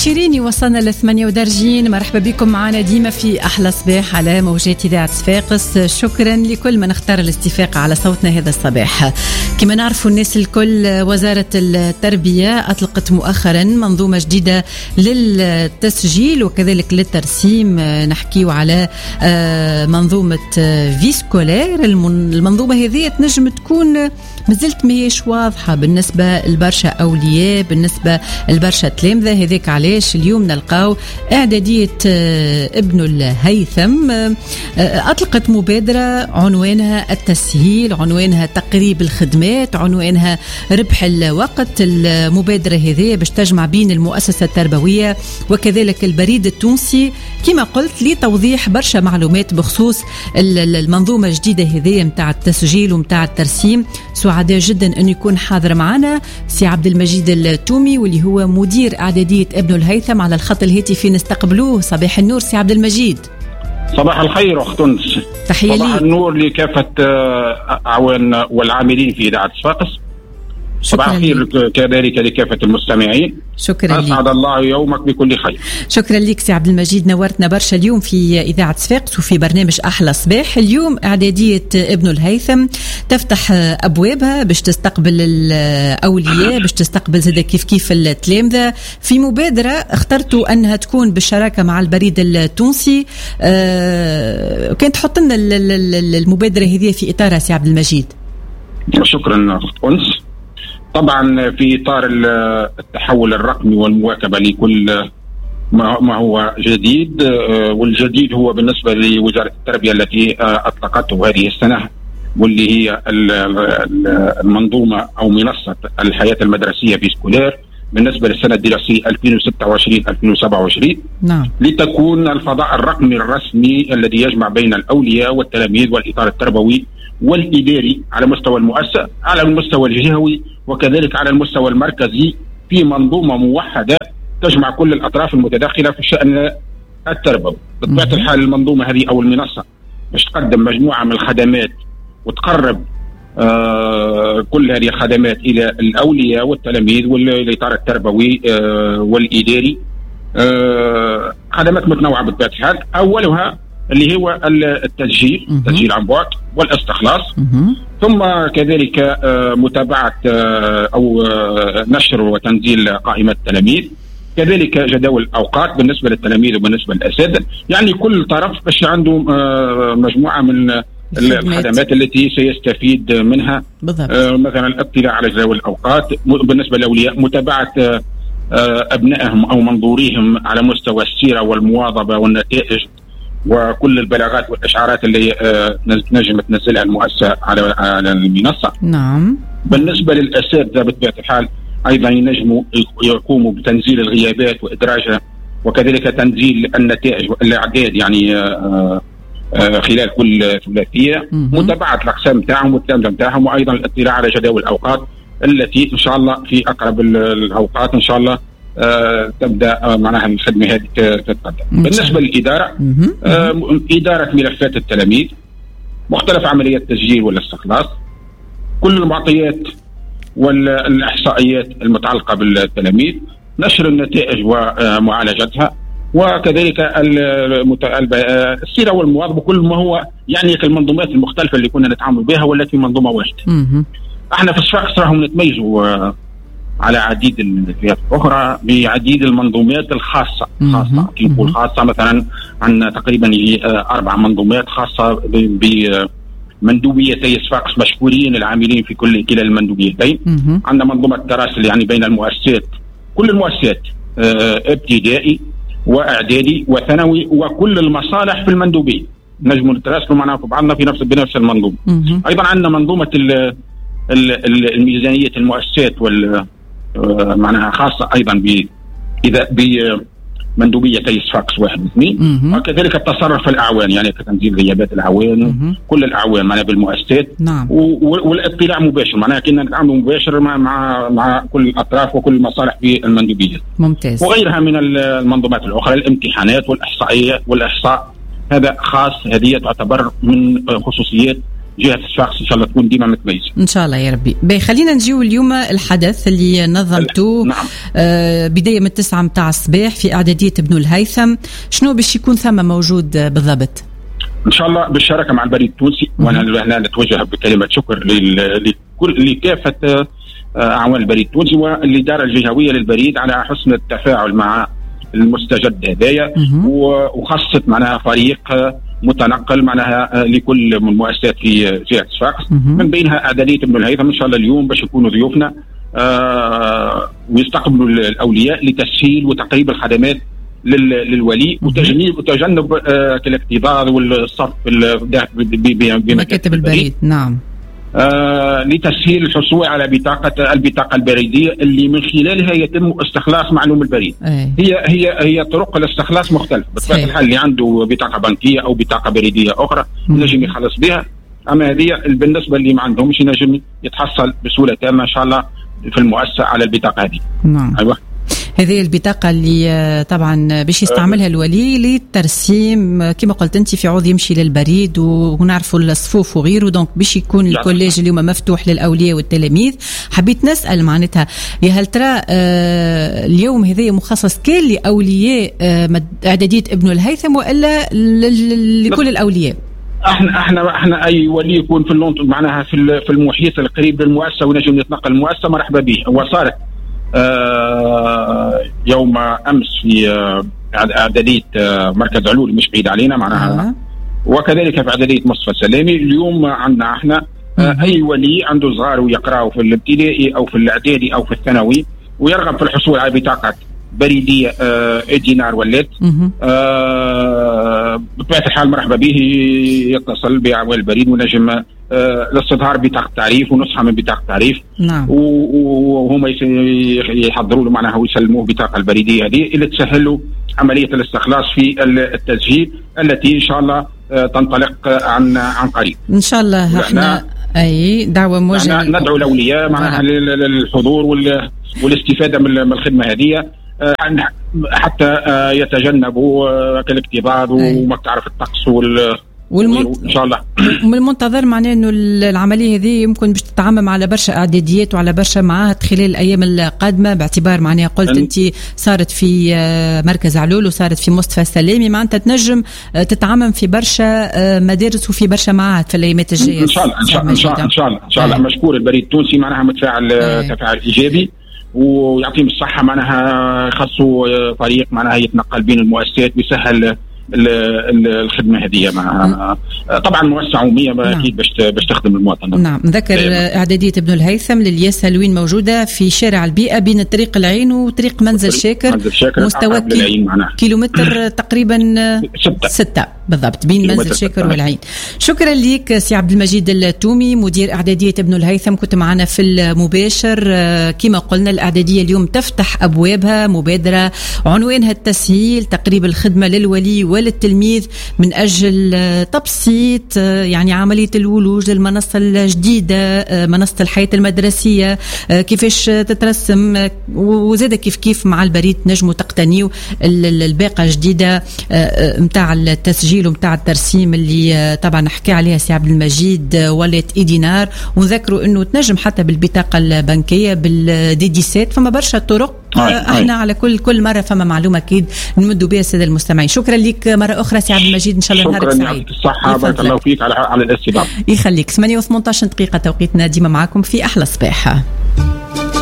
شيريني وصلنا ل 38. مرحبا بكم معنا ديما في أحلى صباح على موجات إذاعة صفاقس. شكرا لكل من اختار الاستفاقة على صوتنا هذا الصباح. كما نعرفوا الناس الكل، وزارة التربية أطلقت مؤخرا منظومة جديدة للتسجيل وكذلك للترسيم. نحكيو على منظومة فيسكولير. المنظومة هذه تنجم تكون مازلت ماهيش واضحة بالنسبة لبرشا أولياء، بالنسبة لبرشا تلامذة. هذاك علاش اليوم نلقاو إعدادية ابن الهيثم أطلقت مبادرة عنوانها التسهيل، عنوانها تقريب الخدمات، عنوانها ربح الوقت. المبادرة هذه باش تجمع بين المؤسسة التربوية وكذلك البريد التونسي كما قلت لتوضيح برشا معلومات بخصوص المنظومة الجديدة هذه متاع التسجيل ومتاع الترسيم. سعداء جدا أن يكون حاضر معنا سي عبد المجيد التومي واللي هو مدير إعدادية ابن الهيثم على الخط الهاتفي. نستقبلوه. صباح النور سي عبد المجيد. صباح الخير أخت أنس. تحية لي. صباح النور لكافة أعوان والعاملين في إذاعة صفاقس. صباح الخير كذلك لكافة المستمعين. شكرا لك. أسعد الله يومك بكل خير. شكرا لك سي عبد المجيد، نورتنا برشا اليوم في إذاعة صفاقس وفي برنامج أحلى صباح. اليوم إعدادية ابن الهيثم تفتح أبوابها باش تستقبل الأولياء، باش تستقبل زي كيف التلامذة في مبادرة اخترتوا أنها تكون بالشراكة مع البريد التونسي. كنت تحط لنا المبادرة هذه في إطارها سي عبد المجيد. شكرا أخت أنس. طبعا في إطار التحول الرقمي والمواكبة لكل ما هو جديد، والجديد هو بالنسبة لوزارة التربية التي أطلقته هذه السنة، واللي هي المنظومة أو منصة الحياة المدرسية في سكولير بالنسبة للسنة الدراسية 2026-2027. نعم. لتكون الفضاء الرقمي الرسمي الذي يجمع بين الأولياء والتلاميذ والإطار التربوي والإداري على مستوى المؤسسة، على المستوى الجهوي وكذلك على المستوى المركزي، في منظومة موحدة تجمع كل الأطراف المتداخلة في الشأن التربوي. بطبيعة الحال المنظومة هذه أو المنصة باش تقدم مجموعة من الخدمات وتقرب كل هذه الخدمات إلى الأولياء والتلاميذ والإطار التربوي والإداري. خدمات متنوعة بطبيعة الحال، أولها اللي هو التسجيل عن بعد والاستخلاص، ثم كذلك متابعة أو نشر وتنزيل قائمة التلاميذ، كذلك جداول الأوقات بالنسبة للتلاميذ وبالنسبة للأساتذة. يعني كل طرف باش عنده مجموعة من الخدمات التي سيستفيد منها. مثلا الاطلاع على جداول الأوقات بالنسبة للأولياء، متابعة أبنائهم أو منظوريهم على مستوى السيرة والمواظبة والنتائج وكل البلاغات والإشعارات اللي نجم تنزلها المؤسسة على المنصة. نعم. بالنسبة للأساتذة بطبيعة الحال أيضا ينجموا يقوموا بتنزيل الغيابات وإدراجها، وكذلك تنزيل النتائج والأعداد يعني خلال كل ثلاثية، متابعة الأقسام تاعهم والتلامذة تاعهم، وأيضا الاطلاع على جداول الأوقات التي إن شاء الله في أقرب الأوقات إن شاء الله تبدأ معناها الخدمة هذه تتقدم. بالنسبة للإدارة، إدارة ملفات التلاميذ، مختلف عمليات التسجيل والاستخلاص، كل المعطيات والإحصائيات المتعلقة بالتلاميذ، نشر النتائج ومعالجتها، وكذلك السيرة والمواظبة، كل ما هو يعني المنظومات المختلفة اللي كنا نتعامل بها والتي منظومة واحدة. احنا في صفاقس راهم نتميزوا على عديد الفئات الأخرى بعديد المنظومات الخاصة. كي نقول خاصة مثلا عندنا تقريبا 4 منظومات خاصة بمندوبيتي صفاقس، مشكورين العاملين في كلا المندوبيتين. عندنا منظومة تراسل يعني بين المؤسسات، كل المؤسسات ابتدائي وإعدادي وثانوي وكل المصالح في المندوبية، نجم نتراسلوا معنا في بعضنا بنفس المنظومة. أيضا عندنا منظومة الميزانية المؤسسات معناها خاصة أيضا بمندوبيتي صفاقس 1 و2، وكذلك التصرف في الأعوان يعني كتنزيل غيابات الأعوان، كل الأعوان معناها بالمؤسسات. نعم. والاطلاع مباشر معناها كنا نتعامل مباشر مع كل الأطراف وكل المصالح في المندوبيات. ممتاز. وغيرها من المنظومات الأخرى، الامتحانات والإحصائيات والإحصاء، هذا خاص، هذه تعتبر من خصوصيات جهة صفاقس إن شاء الله تكون ديما متميزة إن شاء الله يا ربي. خلينا نجيو اليوم الحدث اللي نظمته. نعم. بداية من 9 متاع الصباح في إعدادية ابن الهيثم، شنو باش يكون ثم موجود بالضبط؟ إن شاء الله بالشراكة مع البريد التونسي، وأنا هنا نتوجه بكلمة شكر لكافة أعوان البريد التونسي والإدارة الجهوية للبريد على حسن التفاعل مع المستجد هدايا، وخاصة معناها فريق متنقل معناها لكل من المؤسسات في جهة صفاقس، من بينها إعدادية ابن الهيثم. إن شاء الله اليوم باش يكونوا ضيوفنا ويستقبلوا الأولياء لتسهيل وتقريب الخدمات للولي وتجنب الاكتظاظ والصف بمكاتب البريد. نعم. لتسهيل الحصول على البطاقة البريدية اللي من خلالها يتم استخلاص معلوم البريد. هي طرق الاستخلاص مختلفة. بطبيعة الحال اللي عنده بطاقة بنكية أو بطاقة بريدية أخرى ينجم يخلص بها، أما هذه بالنسبة اللي ما عندهمش ينجم يتحصل بسهولة تامة إن شاء الله في المؤسسة على البطاقة هذه. نعم. أيوة. هذه البطاقة اللي طبعا باش يستعملها الولي للترسيم كما قلت انت في عوض يمشي للبريد ونعرفوا الصفوف وغيره. دونك باش يكون الكوليج اليوم مفتوح للأولياء والتلاميذ. حبيت نسأل معناتها هل ترى اليوم هذا مخصص كان لأولياء إعدادية ابن الهيثم وإلا لكل الأولياء؟ احنا اي ولي يكون في اللونط معناها في المحيط القريب للمؤسسة ونجم يتنقل المؤسسة مرحبا به. وصارت يوم أمس في إعدادية مركز علول مش بعيد علينا معناها وكذلك في إعدادية مصطفى السلامي. اليوم عندنا احنا أي ولي عنده صغار ويقرأوا في الابتدائي أو في الإعدادي أو في الثانوي ويرغب في الحصول على بطاقة بريدية دينار ولات بطبيعة الحال مرحبا به يتصل بأعوان البريد ونجم لاستظهار بطاقة تعريف ونسخة من بطاقة تعريف. نعم. وهم يحضروا له معناها ويسلموه بطاقة البريدية هذه اللي تسهل له عملية الاستخلاص في التسجيل التي إن شاء الله تنطلق عن قريب إن شاء الله. احنا أي دعوة موجهة ندعو الأولياء معناها للحضور والاستفادة من الخدمة هذه حتى يتجنبوا الاكتظاظ وما تعرف الطقس إن شاء الله. من المنتظر معناه إنه العملية هذه يمكن باش تتعمم على برشا إعداديات وعلى برشا معاهد خلال الأيام القادمة، باعتبار معناه قلت أنت صارت في مركز علول وصارت في مصطفى السلامي، معناتها تنجم تتعمم في برشا مدارس وفي برشا معاهد في الأيامات الجاية. إن شاء الله. مشكور البريد التونسي معناها متفاعل تفاعل إيجابي ويعطيهم الصحة معناها خاصوا فريق معناها يتنقل بين المؤسسات ويسهل الخدمة هذه مع طبعا مؤسسة عمومية أكيد باش تخدم المواطن. نعم. نذكر إعدادية ابن الهيثم للياسة وين موجودة في شارع البيئة بين طريق العين وطريق منزل شاكر مستوى كيلومتر تقريبا 6 بالضبط بين منزل شاكر والعين. شكرا لك سي عبد المجيد التومي مدير إعدادية ابن الهيثم، كنت معنا في المباشر. كما قلنا الإعدادية اليوم تفتح أبوابها، مبادرة عنوانها التسهيل تقريب الخدمة للولي وللتلميذ من أجل تبسيط يعني عملية الولوج للمنصة الجديدة منصة الحياة المدرسية كيفاش تترسم، وزاد كيف مع البريد نجموا تقتنيوا الباقة جديدة متاع التسجيل ومتاع الترسيم اللي طبعا حكى عليها سي عبد المجيد ولات دينار. ونذكروا انه تنجم حتى بالبطاقة البنكية بالديديسات، فما برشا طرق احنا على كل مرة فما معلومة اكيد نمدوا بها السادة المستمعين. شكرا لك مرة اخرى سي عبد المجيد، ان شاء الله نهارك سعيد. شكرا الصحة بارك الله فيك على الاستضافة. يخليك. 8:18 دقيقة توقيتنا، ديما معكم في احلى صباح.